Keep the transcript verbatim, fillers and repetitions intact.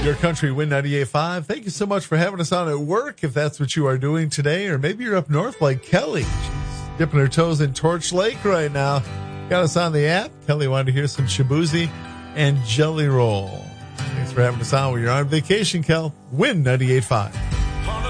Your Country Win ninety-eight point five. Thank you so much for having us on at work, if that's what you are doing today. Or maybe you're up north like Kelly. She's dipping her toes in Torch Lake right now. Got us on the app. Kelly wanted to hear some Shabuzi and Jelly Roll. Thanks for having us on when you're on vacation, Kel. Win ninety-eight point five.